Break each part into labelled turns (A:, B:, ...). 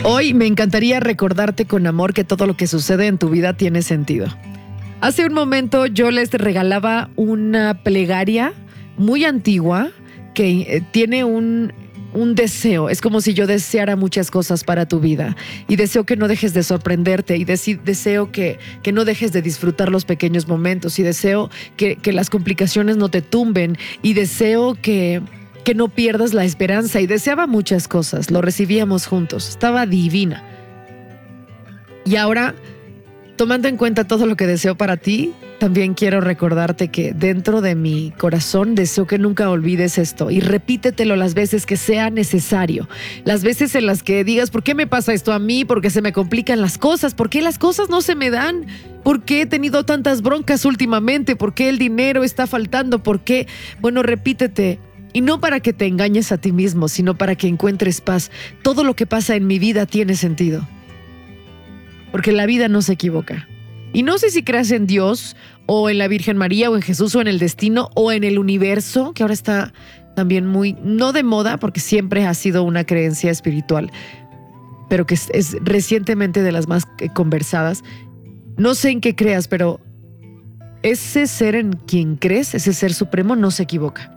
A: Hoy me encantaría recordarte con amor que todo lo que sucede en tu vida tiene sentido. Hace un momento yo les regalaba una plegaria muy antigua que tiene un deseo. Es como si yo deseara muchas cosas para tu vida y deseo que no dejes de sorprenderte y deseo que no dejes de disfrutar los pequeños momentos y deseo que las complicaciones no te tumben y deseo que no pierdas la esperanza y deseaba muchas cosas. Lo recibíamos juntos. Estaba divina. Y ahora, tomando en cuenta todo lo que deseo para ti, también quiero recordarte que dentro de mi corazón deseo que nunca olvides esto y repítetelo las veces que sea necesario. Las veces en las que digas, ¿por qué me pasa esto a mí? ¿Por qué se me complican las cosas? ¿Por qué las cosas no se me dan? ¿Por qué he tenido tantas broncas últimamente? ¿Por qué el dinero está faltando? ¿Por qué? Bueno, repítete. Y no para que te engañes a ti mismo, sino para que encuentres paz. Todo lo que pasa en mi vida tiene sentido. Porque la vida no se equivoca. Y no sé si creas en Dios, o en la Virgen María, o en Jesús, o en el destino, o en el universo, que ahora está también muy, no de moda, porque siempre ha sido una creencia espiritual, pero que es recientemente de las más conversadas. No sé en qué creas, pero ese ser en quien crees, ese ser supremo, no se equivoca.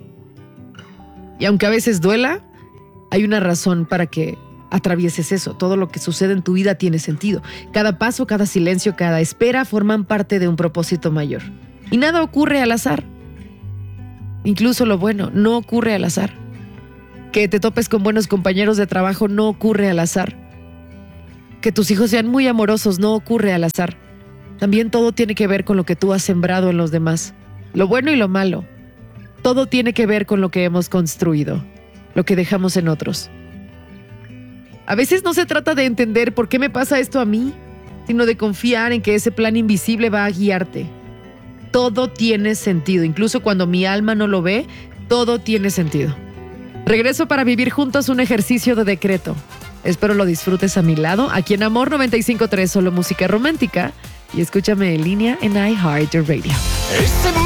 A: Y aunque a veces duela, hay una razón para que atravieses eso. Todo lo que sucede en tu vida tiene sentido. Cada paso, cada silencio, cada espera forman parte de un propósito mayor. Y nada ocurre al azar. Incluso lo bueno no ocurre al azar. Que te topes con buenos compañeros de trabajo no ocurre al azar. Que tus hijos sean muy amorosos no ocurre al azar. También todo tiene que ver con lo que tú has sembrado en los demás. Lo bueno y lo malo. Todo tiene que ver con lo que hemos construido, lo que dejamos en otros. A veces no se trata de entender por qué me pasa esto a mí, sino de confiar en que ese plan invisible va a guiarte. Todo tiene sentido, incluso cuando mi alma no lo ve, todo tiene sentido. Regreso para vivir juntos un ejercicio de decreto. Espero lo disfrutes a mi lado, aquí en Amor 95.3, solo música romántica, y escúchame en línea en iHeartRadio.